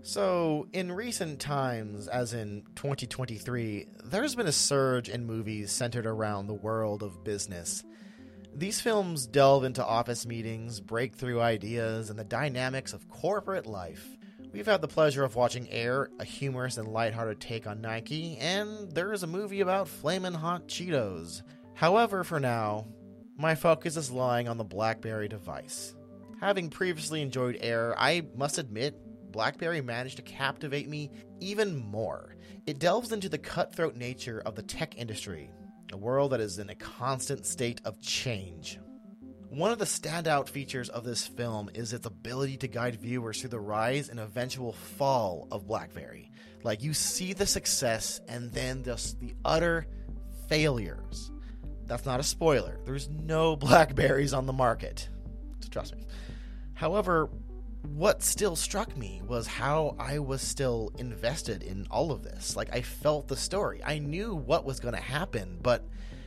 So, in recent times, as in 2023, there's been a surge in movies centered around the world of business. These films delve into office meetings, breakthrough ideas, and the dynamics of corporate life. We've had the pleasure of watching Air, a humorous and lighthearted take on Nike, and there is a movie about flamin' hot Cheetos. However, for now, my focus is lying on the BlackBerry device. Having previously enjoyed Air, I must admit, BlackBerry managed to captivate me even more. It delves into the cutthroat nature of the tech industry, a world that is in a constant state of change. One of the standout features of this film is its ability to guide viewers through the rise and eventual fall of BlackBerry. Like, you see the success and then just the utter failures. That's not a spoiler. There's no BlackBerries on the market. So trust me. However, what still struck me was how I was still invested in all of this. Like, I felt the story. I knew what was going to happen, but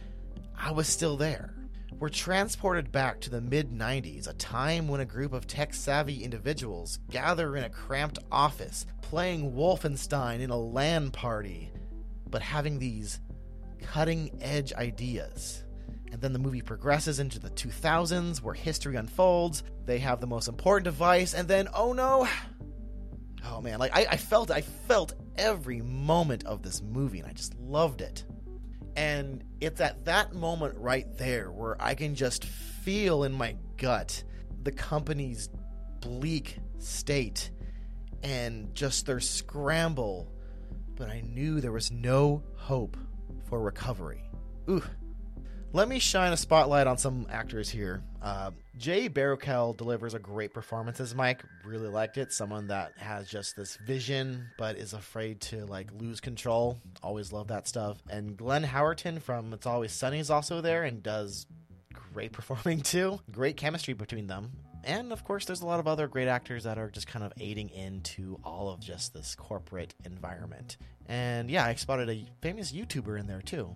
I was still there. We're transported back to the mid-90s, a time when a group of tech-savvy individuals gather in a cramped office, playing Wolfenstein in a LAN party, but having these cutting-edge ideas. And then the movie progresses into the 2000s, where history unfolds. They have the most important device, and then, oh no! Oh man, like, I felt every moment of this movie, and I just loved it. And it's at that moment right there where I can just feel in my gut the company's bleak state and just their scramble. But I knew there was no hope for recovery. Ooh. Let me shine a spotlight on some actors here. Jay Baruchel delivers a great performance as Mike. Really liked it. Someone that has just this vision, but is afraid to lose control. Always love that stuff. And Glenn Howerton from It's Always Sunny is also there and does great performing too. Great chemistry between them. And of course, there's a lot of other great actors that are just kind of aiding into all of just this corporate environment. And yeah, I spotted a famous YouTuber in there too.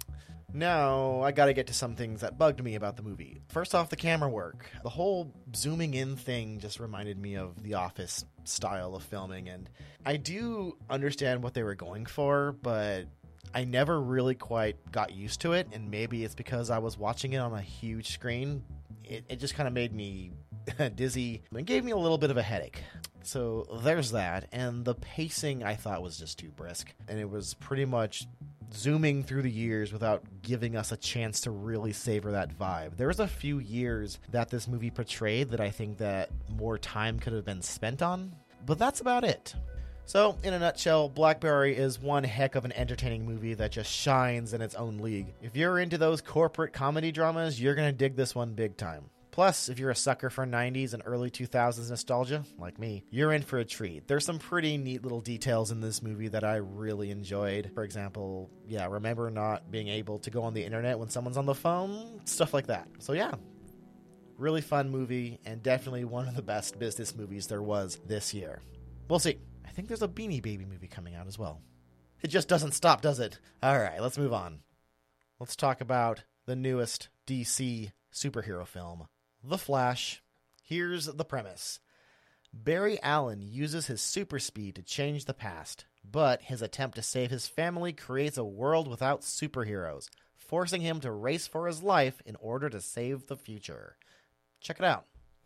Now, I gotta get to some things that bugged me about the movie. First off, the camera work. The whole zooming in thing just reminded me of The Office style of filming, and I do understand what they were going for, but I never really quite got used to it, and maybe it's because I was watching it on a huge screen. It just kind of made me dizzy and gave me a little bit of a headache. So there's that, and the pacing I thought was just too brisk, and it was pretty much zooming through the years without giving us a chance to really savor that vibe. There was a few years that this movie portrayed that I think that more time could have been spent on, but that's about it. So, in a nutshell, BlackBerry is one heck of an entertaining movie that just shines in its own league. If you're into those corporate comedy dramas, you're gonna dig this one big time. Plus, if you're a sucker for 90s and early 2000s nostalgia, like me, you're in for a treat. There's some pretty neat little details in this movie that I really enjoyed. For example, remember not being able to go on the internet when someone's on the phone? Stuff like that. So yeah, really fun movie, and definitely one of the best business movies there was this year. We'll see. I think there's a Beanie Baby movie coming out as well. It just doesn't stop, does it? Alright, let's move on. Let's talk about the newest DC superhero film, The Flash. Here's the premise. Barry Allen uses his super speed to change the past, but his attempt to save his family creates a world without superheroes, forcing him to race for his life in order to save the future. Check it out.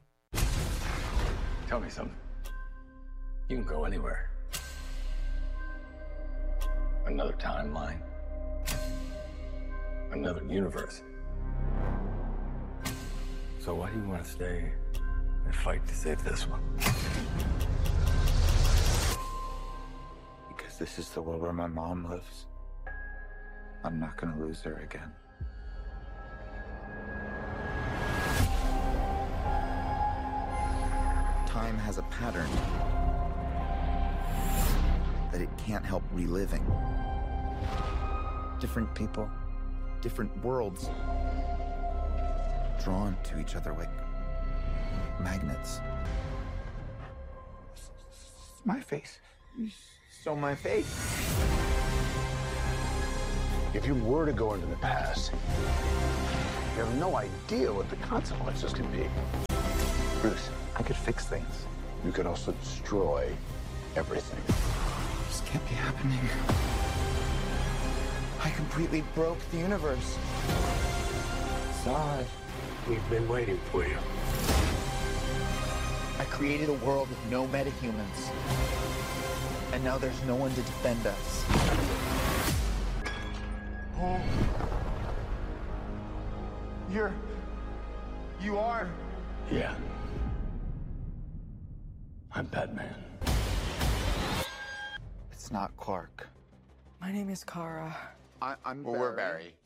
Tell me something. You can go anywhere. Another timeline. Another universe. So why do you want to stay and fight to save this one? Because this is the world where my mom lives. I'm not gonna lose her again. Time has a pattern that it can't help reliving. Different people, different worlds, drawn to each other like magnets. It's my face. You stole my face. If you were to go into the past, you have no idea what the consequences can be. Bruce, I could fix things. You could also destroy everything. This can't be happening. I completely broke the universe. Zod. We've been waiting for you. I created a world with no metahumans. And now there's no one to defend us. Oh. You are? Yeah. I'm Batman. It's not Clark. My name is Kara. I'm Barry. We're Barry.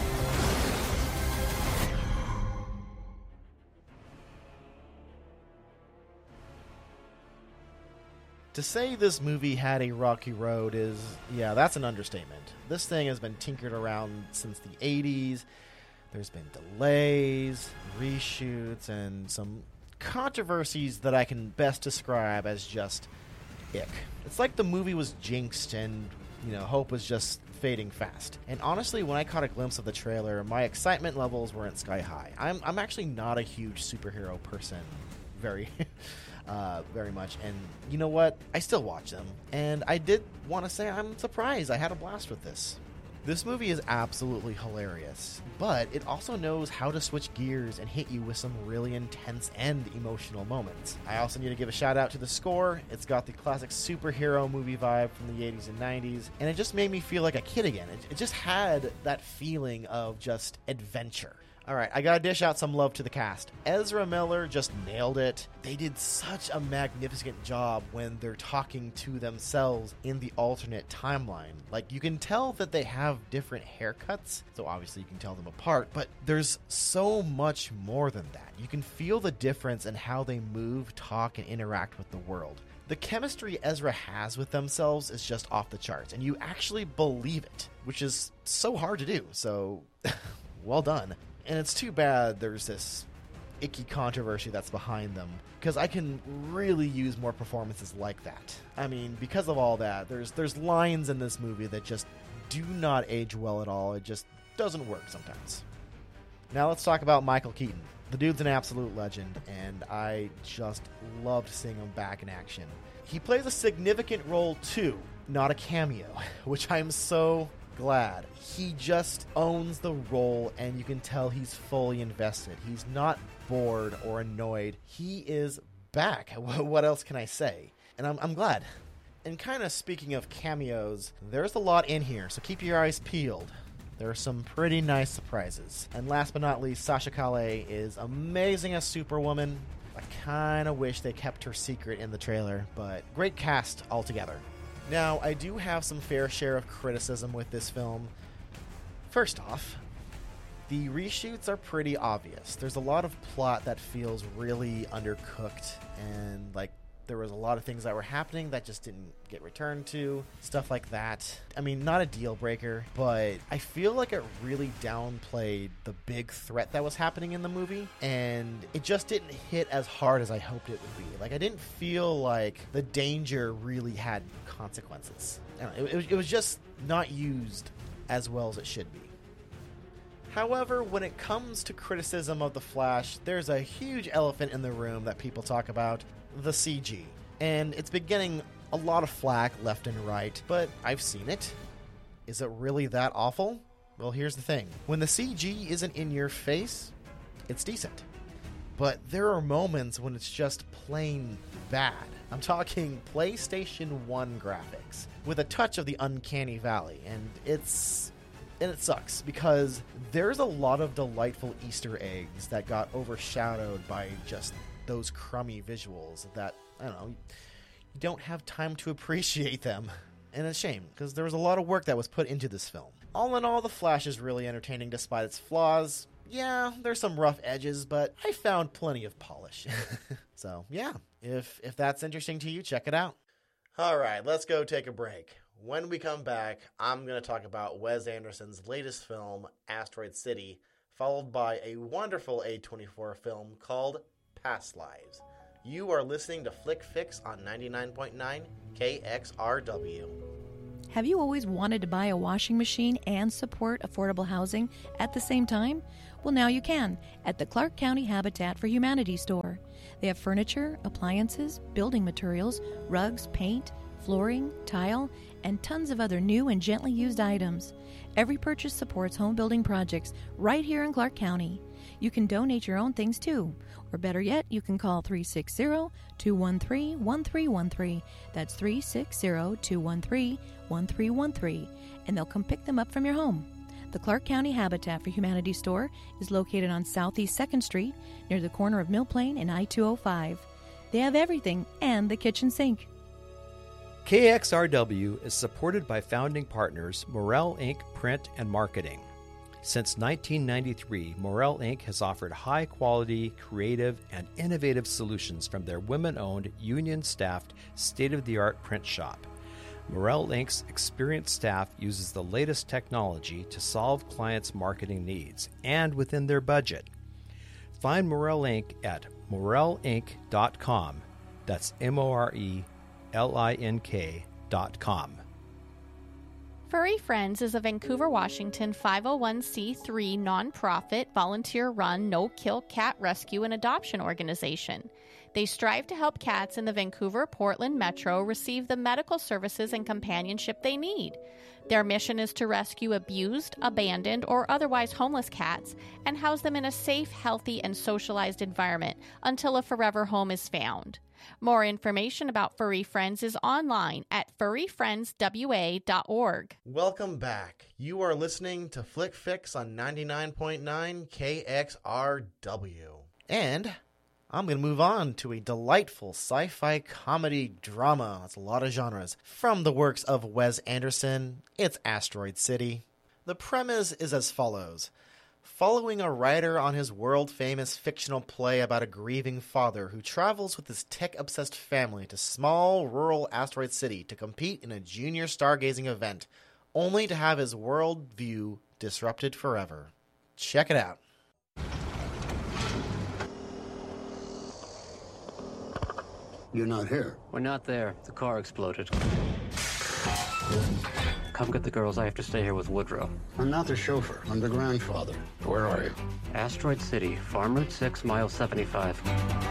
To say this movie had a rocky road is, yeah, that's an understatement. This thing has been tinkered around since the 80s. There's been delays, reshoots, and some controversies that I can best describe as just ick. It's like the movie was jinxed and, hope was just fading fast. And honestly, when I caught a glimpse of the trailer, my excitement levels weren't sky high. I'm actually not a huge superhero person, very much. And you know what? I still watch them. And I did want to say I'm surprised. I had a blast with this. This movie is absolutely hilarious, but it also knows how to switch gears and hit you with some really intense and emotional moments. I also need to give a shout out to the score. It's got the classic superhero movie vibe from the 80s and 90s, and it just made me feel like a kid again. It just had that feeling of just adventure. Alright, I gotta dish out some love to the cast. Ezra Miller just nailed it. They did such a magnificent job when they're talking to themselves in the alternate timeline. Like, you can tell that they have different haircuts, so obviously you can tell them apart, but there's so much more than that. You can feel the difference in how they move, talk, and interact with the world. The chemistry Ezra has with themselves is just off the charts, and you actually believe it, which is so hard to do, so well done. And it's too bad there's this icky controversy that's behind them, because I can really use more performances like that. I mean, because of all that, there's lines in this movie that just do not age well at all. It just doesn't work sometimes. Now let's talk about Michael Keaton. The dude's an absolute legend, and I just loved seeing him back in action. He plays a significant role too, not a cameo, which I'm so glad. He just owns the role, and you can tell he's fully invested. He's not bored or annoyed. He is back. What else can I say? And I'm glad. And kind of speaking of cameos, there's a lot in here, so keep your eyes peeled. There are some pretty nice surprises. And last but not least, Sasha Calle is amazing as Superwoman. I kind of wish they kept her secret in the trailer, but great cast altogether. Now, I do have some fair share of criticism with this film. First off, the reshoots are pretty obvious. There's a lot of plot that feels really undercooked, and there was a lot of things that were happening that just didn't get returned to, stuff like that. I mean, not a deal breaker, but I feel like it really downplayed the big threat that was happening in the movie, and it just didn't hit as hard as I hoped it would be. I didn't feel like the danger really had consequences. I don't know, it was just not used as well as it should be. However, when it comes to criticism of The Flash, there's a huge elephant in the room that people talk about: the CG. And it's been getting a lot of flack left and right, but I've seen it. Is it really that awful? Well, here's the thing. When the CG isn't in your face, it's decent. But there are moments when it's just plain bad. I'm talking PlayStation 1 graphics, with a touch of the uncanny valley, and it sucks, because there's a lot of delightful Easter eggs that got overshadowed by just those crummy visuals that, I don't know, you don't have time to appreciate them. And it's a shame, because there was a lot of work that was put into this film. All in all, The Flash is really entertaining despite its flaws. Yeah, there's some rough edges, but I found plenty of polish. So, yeah, if that's interesting to you, check it out. All right, let's go take a break. When we come back, I'm going to talk about Wes Anderson's latest film, Asteroid City, followed by a wonderful A24 film called Past Lives. You are listening to Flick Fix on 99.9 KXRW. Have you always wanted to buy a washing machine and support affordable housing at the same time? Well, now you can at the Clark County Habitat for Humanity store. They have furniture, appliances, building materials, rugs, paint, flooring, tile, and tons of other new and gently used items. Every purchase supports home building projects right here in Clark County. You can donate your own things too. Or better yet, you can call 360-213-1313. That's 360-213-1313. And they'll come pick them up from your home. The Clark County Habitat for Humanity store is located on Southeast 2nd Street, near the corner of Mill Plain and I-205. They have everything and the kitchen sink. KXRW is supported by founding partners Morel Inc. Print and Marketing. Since 1993, Morel Inc. has offered high-quality, creative, and innovative solutions from their women-owned, union-staffed, state-of-the-art print shop. Morel Inc.'s experienced staff uses the latest technology to solve clients' marketing needs, and within their budget. Find Morel Inc. at morelinc.com. That's MORELINK.com. Furry Friends is a Vancouver, Washington 501c3 nonprofit, volunteer-run, no-kill cat rescue and adoption organization. They strive to help cats in the Vancouver-Portland metro receive the medical services and companionship they need. Their mission is to rescue abused, abandoned, or otherwise homeless cats and house them in a safe, healthy, and socialized environment until a forever home is found. More information about Furry Friends is online at furryfriendswa.org. Welcome back. You are listening to Flick Fix on 99.9 KXRW. And I'm going to move on to a delightful sci-fi comedy drama. That's a lot of genres. From the works of Wes Anderson, it's Asteroid City. The premise is as follows. Following a writer on his world-famous fictional play about a grieving father who travels with his tech-obsessed family to small, rural Asteroid City to compete in a junior stargazing event, only to have his world view disrupted forever. Check it out. You're not here. We're not there. The car exploded. Come get the girls. I have to stay here with Woodrow. I'm not the chauffeur. I'm the grandfather. Where are you? Asteroid City, Farm Route 6, mile 75.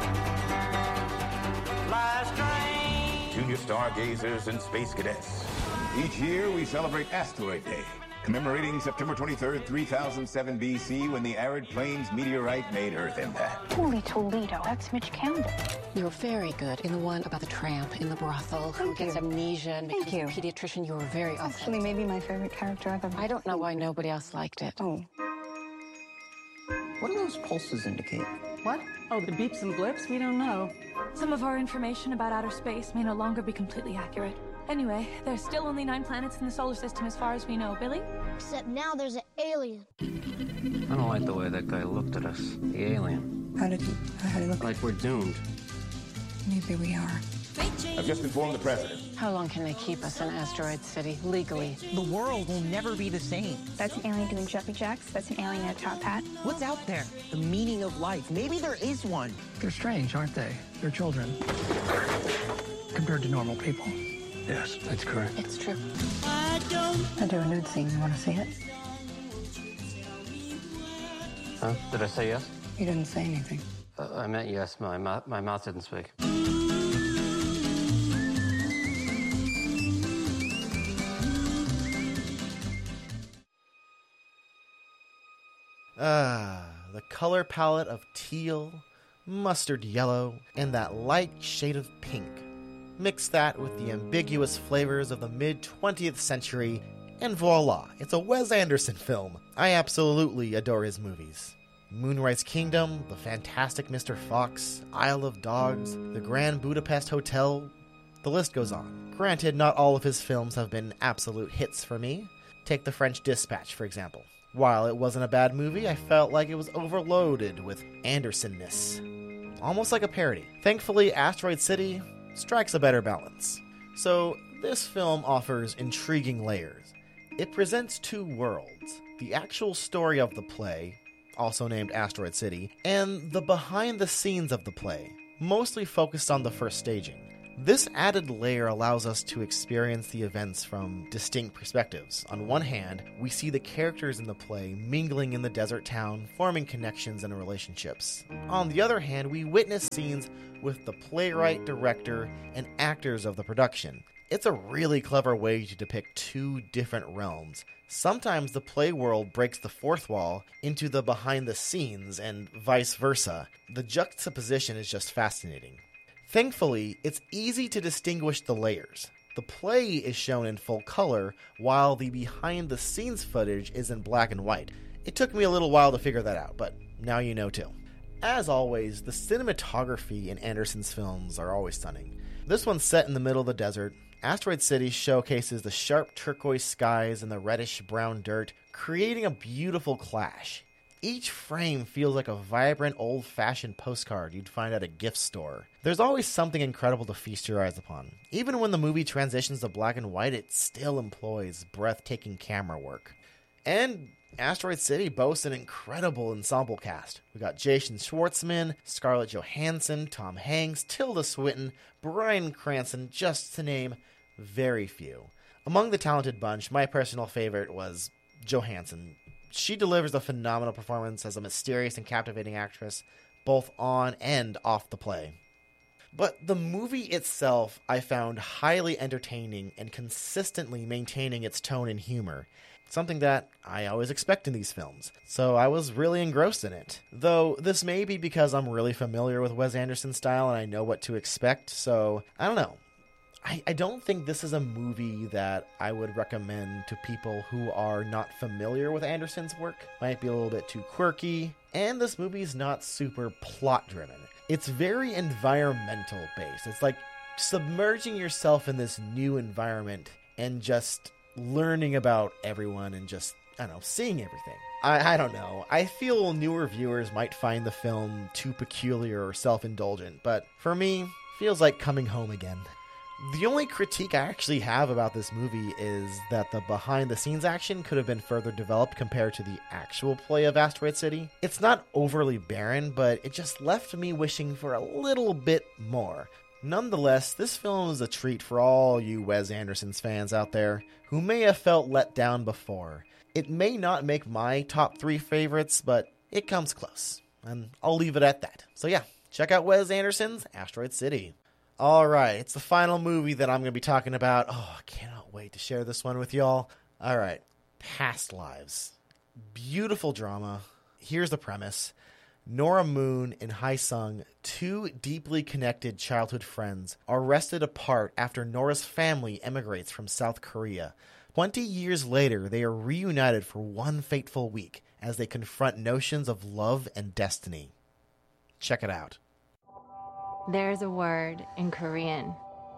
Junior stargazers and space cadets. Each year we celebrate Asteroid Day, commemorating September 23rd, 3007 BC, when the arid plains meteorite made Earth impact. Holy Toledo, that's Mitch Campbell. You're very good in the one about the tramp in the brothel who gets amnesia and becomes a pediatrician. You were very awesome. Actually, maybe my favorite character I've ever. I don't know why nobody else liked it. Oh. What do those pulses indicate? What? Oh, the beeps and blips? We don't know. Some of our information about outer space may no longer be completely accurate. Anyway, there's still only 9 planets in the solar system as far as we know, Billy? Except now there's an alien. I don't like the way that guy looked at us. The alien. How did he look? Like we're doomed. Maybe we are. I've just informed the president. How long can they keep us in Asteroid City legally? The world will never be the same. That's an alien doing jumpy jacks. That's an alien in a top hat. What's out there? The meaning of life. Maybe there is one. They're strange, aren't they? They're children. Compared to normal people. Yes, that's correct. It's true. I do a nude scene. You want to see it? Huh? Did I say yes? You didn't say anything. I meant yes. My mouth didn't speak. The color palette of teal, mustard yellow, and that light shade of pink. Mix that with the ambiguous flavors of the mid-20th century, and voila, it's a Wes Anderson film. I absolutely adore his movies. Moonrise Kingdom, The Fantastic Mr. Fox, Isle of Dogs, The Grand Budapest Hotel, the list goes on. Granted, not all of his films have been absolute hits for me. Take The French Dispatch, for example. While it wasn't a bad movie, I felt like it was overloaded with Anderson-ness. Almost like a parody. Thankfully, Asteroid City strikes a better balance. So, this film offers intriguing layers. It presents 2 worlds, the actual story of the play, also named Asteroid City, and the behind-the-scenes of the play, mostly focused on the first staging. This added layer allows us to experience the events from distinct perspectives. On one hand, we see the characters in the play mingling in the desert town, forming connections and relationships. On the other hand, we witness scenes with the playwright, director, and actors of the production. It's a really clever way to depict two different realms. Sometimes the play world breaks the fourth wall into the behind the scenes and vice versa. The juxtaposition is just fascinating. Thankfully, it's easy to distinguish the layers. The play is shown in full color, while the behind-the-scenes footage is in black and white. It took me a little while to figure that out, but now you know too. As always, the cinematography in Anderson's films are always stunning. This one's set in the middle of the desert. Asteroid City showcases the sharp turquoise skies and the reddish-brown dirt, creating a beautiful clash. Each frame feels like a vibrant, old-fashioned postcard you'd find at a gift store. There's always something incredible to feast your eyes upon. Even when the movie transitions to black and white, it still employs breathtaking camera work. And Asteroid City boasts an incredible ensemble cast. We got Jason Schwartzman, Scarlett Johansson, Tom Hanks, Tilda Swinton, Bryan Cranston, just to name very few. Among the talented bunch, my personal favorite was Johansson. She delivers a phenomenal performance as a mysterious and captivating actress, both on and off the play. But the movie itself I found highly entertaining and consistently maintaining its tone and humor, something that I always expect in these films, so I was really engrossed in it. Though this may be because I'm really familiar with Wes Anderson's style and I know what to expect, so I don't know. I don't think this is a movie that I would recommend to people who are not familiar with Anderson's work. Might be a little bit too quirky, and this movie's not super plot-driven. It's very environmental-based. It's like submerging yourself in this new environment and just learning about everyone and just, I don't know, seeing everything. I don't know. I feel newer viewers might find the film too peculiar or self-indulgent, but for me, feels like coming home again. The only critique I actually have about this movie is that the behind-the-scenes action could have been further developed compared to the actual play of Asteroid City. It's not overly barren, but it just left me wishing for a little bit more. Nonetheless, this film is a treat for all you Wes Anderson's fans out there who may have felt let down before. It may not make my top 3 favorites, but it comes close, and I'll leave it at that. So yeah, check out Wes Anderson's Asteroid City. Alright, it's the final movie that I'm going to be talking about. Oh, I cannot wait to share this one with y'all. Alright, Past Lives. Beautiful drama. Here's the premise. Nora Moon and Hae Sung, two deeply connected childhood friends, are wrested apart after Nora's family emigrates from South Korea. 20 years later, they are reunited for one fateful week as they confront notions of love and destiny. Check it out. There's a word in Korean,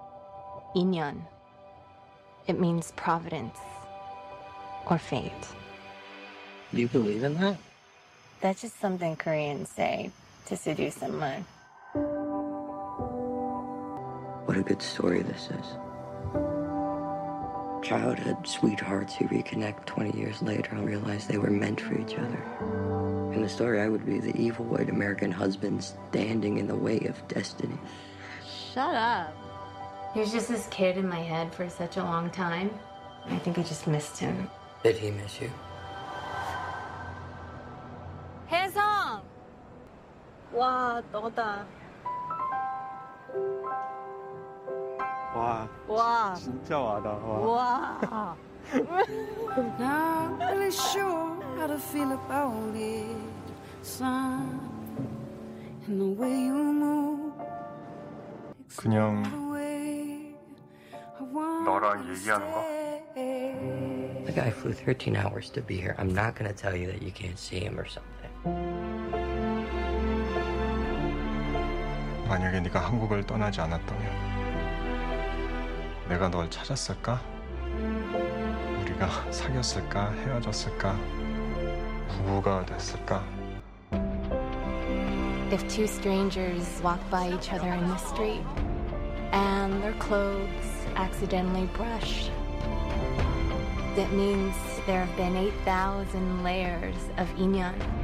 인연. It means providence or fate. Do you believe in that? That's just something Koreans say to seduce someone. What a good story this is. Childhood sweethearts who reconnect 20 years later and realize they were meant for each other. In the story, I would be the evil white American husband standing in the way of destiny. Shut up. There's just this kid in my head for such a long time. I think I just missed him. Did he miss you? 혜성! 와, 너다. 와, 진짜 와다. 와. Not really sure how to feel about it, son. And the way you move. 그냥 너랑 얘기하는 거? The guy flew 13 hours to be here. I'm not going to tell you that you can't see him or something. 만약에 네가 한국을 떠나지 않았다면 내가 널 찾았을까? 우리가 사귀었을까? 헤어졌을까? 부부가 됐을까? If two strangers walk by each other in the street and their clothes accidentally brush, that means there have been 8,000 layers of 인연.